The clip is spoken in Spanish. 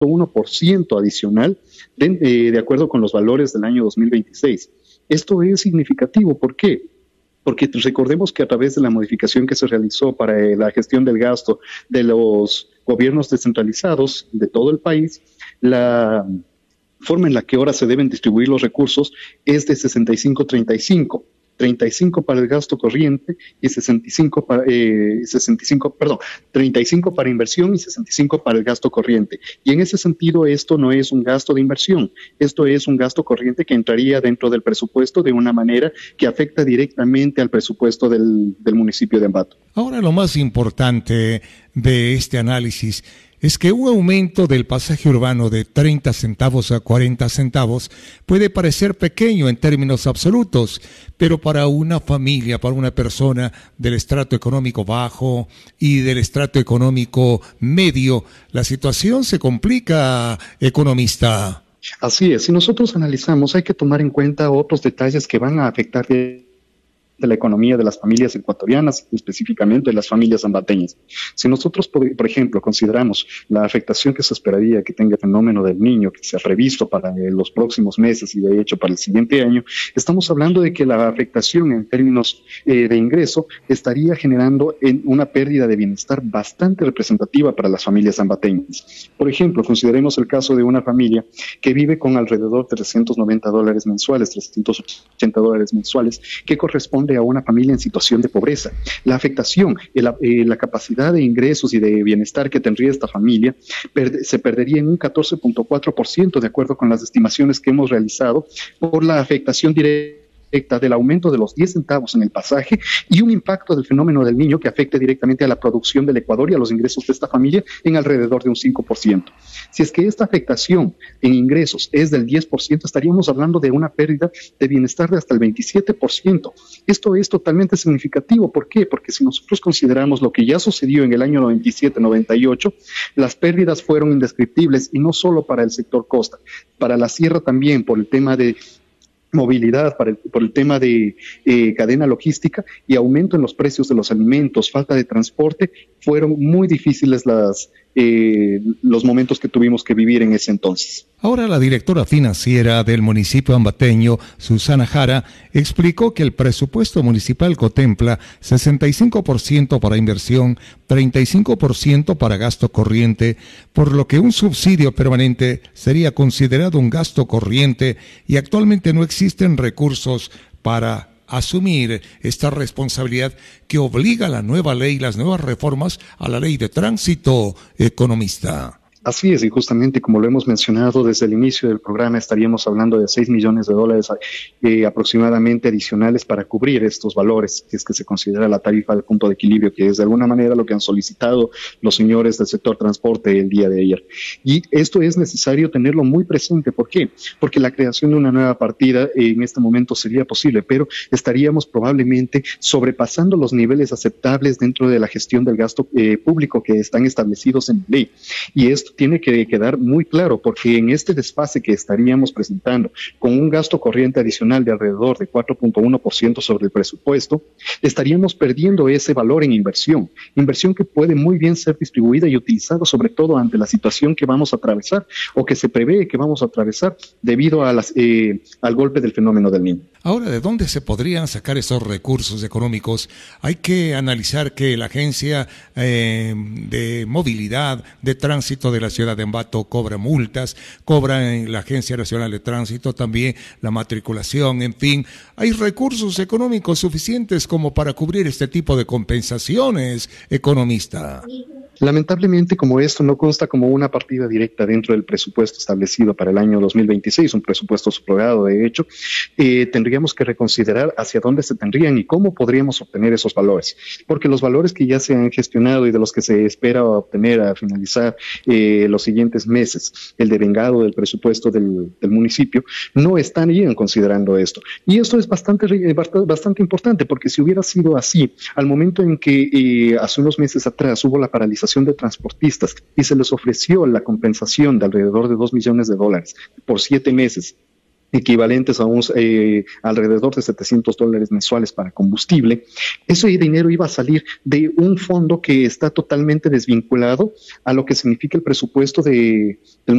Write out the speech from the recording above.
4.1% adicional de acuerdo con los valores del año 2026. Esto es significativo. ¿Por qué? Porque recordemos que a través de la modificación que se realizó para la gestión del gasto de los gobiernos descentralizados de todo el país, la forma en la que ahora se deben distribuir los recursos es de 65-35. 35 para el gasto corriente y 35 para inversión y 65 para el gasto corriente. Y en ese sentido, esto no es un gasto de inversión, esto es un gasto corriente que entraría dentro del presupuesto de una manera que afecta directamente al presupuesto del municipio de Ambato. Ahora, lo más importante de este análisis es que un aumento del pasaje urbano de 30 centavos a 40 centavos puede parecer pequeño en términos absolutos, pero para una familia, para una persona del estrato económico bajo y del estrato económico medio, la situación se complica, economista. Así es, si nosotros analizamos, hay que tomar en cuenta otros detalles que van a afectar de la economía de las familias ecuatorianas, específicamente de las familias ambateñas. Si nosotros, por ejemplo, consideramos la afectación que se esperaría que tenga el fenómeno del Niño, que se ha previsto para los próximos meses y de hecho para el siguiente año, estamos hablando de que la afectación en términos de ingreso estaría generando una pérdida de bienestar bastante representativa para las familias ambateñas. Por ejemplo, consideremos el caso de una familia que vive con alrededor de $390 mensuales, $380 mensuales, que corresponde a una familia en situación de pobreza. La afectación, la capacidad de ingresos y de bienestar que tendría esta familia se perdería en un 14.4% de acuerdo con las estimaciones que hemos realizado por la afectación directa del aumento de los 10 centavos en el pasaje y un impacto del fenómeno del Niño que afecte directamente a la producción del Ecuador y a los ingresos de esta familia en alrededor de un 5%. Si es que esta afectación en ingresos es del 10%, estaríamos hablando de una pérdida de bienestar de hasta el 27%. Esto es totalmente significativo. ¿Por qué? Porque si nosotros consideramos lo que ya sucedió en el año 97-98, las pérdidas fueron indescriptibles y no solo para el sector costa, para la sierra también, por el tema de movilidad, por el tema de cadena logística y aumento en los precios de los alimentos, falta de transporte, fueron muy difíciles los momentos que tuvimos que vivir en ese entonces. Ahora la directora financiera del municipio ambateño, Susana Jara, explicó que el presupuesto municipal contempla 65% para inversión, 35% para gasto corriente, por lo que un subsidio permanente sería considerado un gasto corriente y actualmente no existen recursos para asumir esta responsabilidad que obliga a la nueva ley, las nuevas reformas a la ley de tránsito, economista. Así es, y justamente como lo hemos mencionado desde el inicio del programa, estaríamos hablando de $6 millones aproximadamente adicionales para cubrir estos valores, que es que se considera la tarifa del punto de equilibrio, que es de alguna manera lo que han solicitado los señores del sector transporte el día de ayer. Y esto es necesario tenerlo muy presente. ¿Por qué? Porque la creación de una nueva partida en este momento sería posible, pero estaríamos probablemente sobrepasando los niveles aceptables dentro de la gestión del gasto público que están establecidos en la ley. Y esto tiene que quedar muy claro, porque en este desfase que estaríamos presentando con un gasto corriente adicional de alrededor de 4.1% sobre el presupuesto, estaríamos perdiendo ese valor en inversión que puede muy bien ser distribuida y utilizada sobre todo ante la situación que vamos a atravesar o que se prevé que vamos a atravesar debido a al golpe del fenómeno del Niño. Ahora, ¿de dónde se podrían sacar esos recursos económicos? Hay que analizar que la Agencia de Movilidad, de Tránsito de la ciudad de Ambato cobra multas, cobra en la Agencia Nacional de Tránsito también la matriculación, en fin. ¿Hay recursos económicos suficientes como para cubrir este tipo de compensaciones, economista? Lamentablemente, como esto no consta como una partida directa dentro del presupuesto establecido para el año 2026, un presupuesto subrogado de hecho, tendríamos que reconsiderar hacia dónde se tendrían y cómo podríamos obtener esos valores, porque los valores que ya se han gestionado y de los que se espera obtener a finalizar los siguientes meses, el devengado del presupuesto del municipio, no estarían considerando esto. Y esto es bastante importante, porque si hubiera sido así, al momento en que hace unos meses atrás hubo la paralización de transportistas y se les ofreció la compensación de alrededor de $2 millones por 7 meses, equivalentes a alrededor de $700 mensuales para combustible. Ese dinero iba a salir de un fondo que está totalmente desvinculado a lo que significa el presupuesto del